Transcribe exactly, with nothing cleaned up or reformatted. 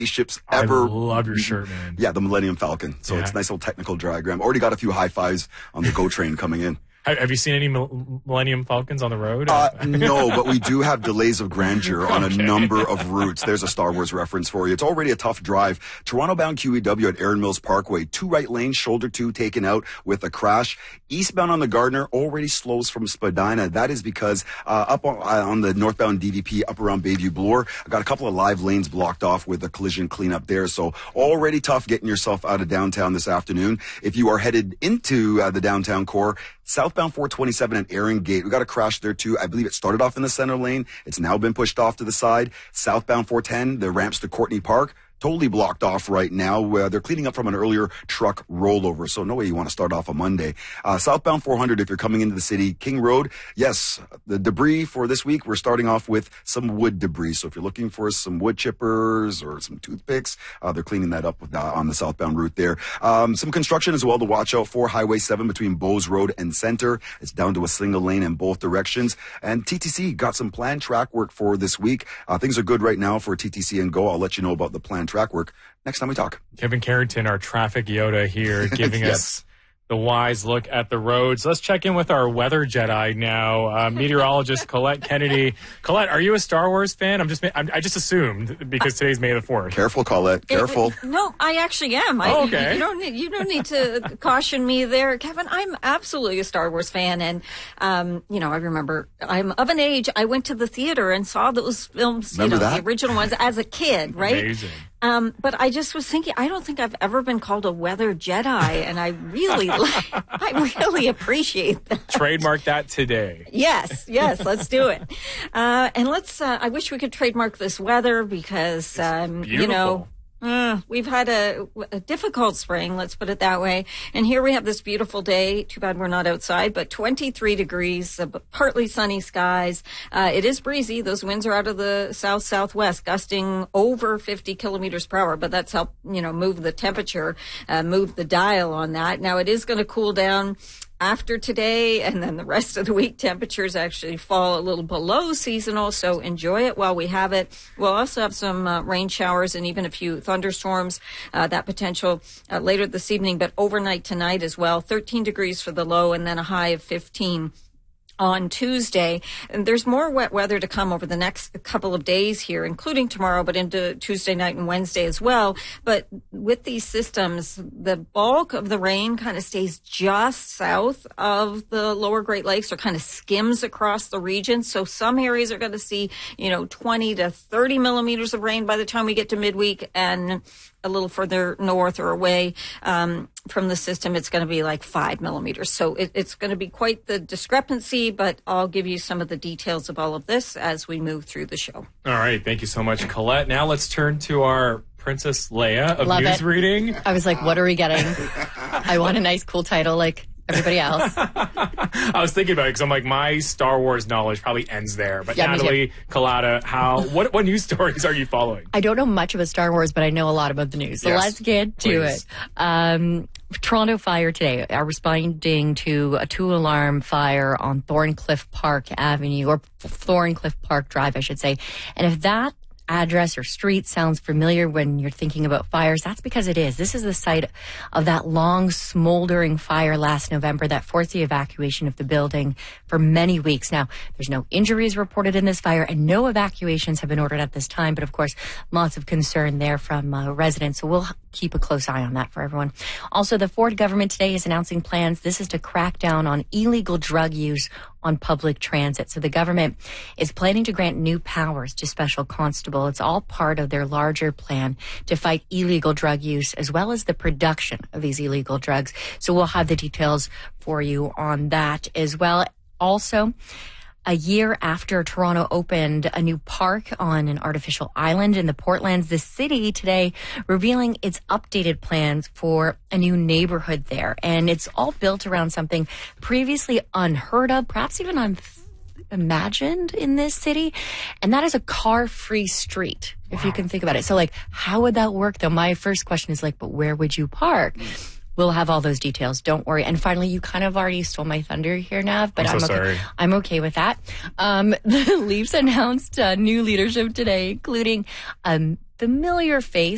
ships ever. I love your shirt, man. Yeah, the Millennium Falcon. So yeah. it's a nice little technical diagram. Already got a few high fives on the GO train coming in. Have you seen any Millennium Falcons on the road? Uh, no, but we do have delays of grandeur on okay. a number of routes. There's a Star Wars reference for you. It's already a tough drive. Toronto-bound Q E W at Erin Mills Parkway. Two right lanes, shoulder two taken out with a crash. Eastbound on the Gardiner already slows from Spadina. That is because uh, up on, uh, on the northbound D V P, up around Bayview Bloor, I got a couple of live lanes blocked off with a collision cleanup there. So already tough getting yourself out of downtown this afternoon. If you are headed into uh, the downtown core, southbound four twenty-seven at Erin Gate. We got a crash there too. I believe it started off in the center lane. It's now been pushed off to the side. Southbound four ten, the ramps to Courtney Park, totally blocked off right now. Uh, they're cleaning up from an earlier truck rollover, so no way you want to start off a Monday. Uh, southbound four hundred, if you're coming into the city, King Road, yes, the debris for this week, we're starting off with some wood debris. So if you're looking for some wood chippers or some toothpicks, uh, they're cleaning that up with, uh, on the southbound route there. Um, some construction as well to watch out for. Highway seven between Bowes Road and Center. It's down to a single lane in both directions. And T T C got some planned track work for this week. Uh, things are good right now for T T C and GO. I'll let you know about the planned track work next time we talk. Kevin Carrington, our traffic Yoda here, giving yes. us the wise look at the roads. Let's check in with our weather Jedi now, uh, meteorologist Colette Kennedy. Colette, are you a Star Wars fan? I'm just, I'm, I just assumed because today's May the fourth. Careful, Colette. Careful. It, it, no, I actually am. I, oh, okay. You don't need, you don't need to caution me there, Kevin. I'm absolutely a Star Wars fan, and um, you know, I remember I'm of an age. I went to the theater and saw those films. Remember you know, that? the original ones as a kid, right? Amazing. Um, but I just was thinking, I don't think I've ever been called a weather Jedi, and I really, like, I really appreciate that. Trademark that today. Yes, yes, let's do it. Uh, and let's, uh, I wish we could trademark this weather because, um, you know, Uh, we've had a, a difficult spring, let's put it that way. And here we have this beautiful day. Too bad we're not outside, but twenty-three degrees, uh, partly sunny skies. Uh, it is breezy. Those winds are out of the south southwest, gusting over fifty kilometers per hour, but that's helped, you know, move the temperature, uh, move the dial on that. Now it is going to cool down after today, and then the rest of the week, temperatures actually fall a little below seasonal, so enjoy it while we have it. We'll also have some uh, rain showers and even a few thunderstorms, uh, that potential uh, later this evening, but overnight tonight as well. thirteen degrees for the low and then a high of fifteen on Tuesday. And there's more wet weather to come over the next couple of days here, including tomorrow, but into Tuesday night and Wednesday as well. But with these systems, the bulk of the rain kind of stays just south of the lower Great Lakes or kind of skims across the region. So some areas are going to see, you know, twenty to thirty millimeters of rain by the time we get to midweek, and a little further north or away um, from the system, it's going to be like five millimeters. So it, it's going to be quite the discrepancy, but I'll give you some of the details of all of this as we move through the show. All right. Thank you so much, Colette. Now let's turn to our Princess Leia of Love news it. reading. I was like, what are we getting? I want a nice, cool title like everybody else. I was thinking about it because I'm like, my Star Wars knowledge probably ends there. But Yeah, me Natalie, Collada, how, what, what news stories are you following? I don't know much about Star Wars, but I know a lot about the news. So Yes, let's get to please. it. Um, Toronto Fire today are responding to a two-alarm fire on Thorncliffe Park Avenue, or Thorncliffe Park Drive, I should say. And if that address or street sounds familiar when you're thinking about fires, that's because it is. This is the site of that long smoldering fire last November that forced the evacuation of the building for many weeks. Now, there's no injuries reported in this fire and no evacuations have been ordered at this time, but of course, lots of concern there from uh, residents. So we'll keep a close eye on that for everyone. Also, the Ford government today is announcing plans. This is to crack down on illegal drug use on public transit. So the government is planning to grant new powers to special constable. It's all part of their larger plan to fight illegal drug use as well as the production of these illegal drugs. So we'll have the details for you on that as well. Also, a year after Toronto opened a new park on an artificial island in the Portlands, the city today revealing its updated plans for a new neighborhood there. And it's all built around something previously unheard of, perhaps even unimagined in this city. And that is a car-free street, if you can think about it. So, like, how would that work, though? My first question is, like, but where would you park? We'll have all those details. Don't worry. And finally, you kind of already stole my thunder here, Nav, but I'm, I'm, so okay. sorry. I'm okay with that. Um, the Leafs announced uh, new leadership today, including a familiar face